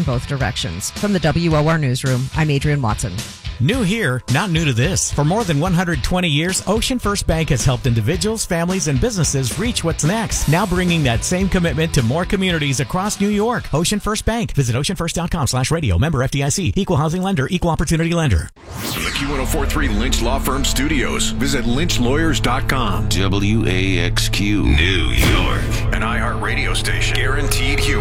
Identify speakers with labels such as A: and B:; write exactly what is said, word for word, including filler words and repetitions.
A: both directions. From the W O R Newsroom, I'm Adrienne Watson.
B: New here, not new to this. For more than one hundred twenty years, Ocean First Bank has helped individuals, families, and businesses reach what's next. Now bringing that same commitment to more communities across New York. Ocean First Bank. Visit oceanfirst.com slash radio. Member F D I C. Equal housing lender. Equal opportunity lender.
C: From the Q one oh four point three Lynch Law Firm studios, visit lynch lawyers dot com.
D: W A X Q New York.
C: An iHeart radio station. Guaranteed humor.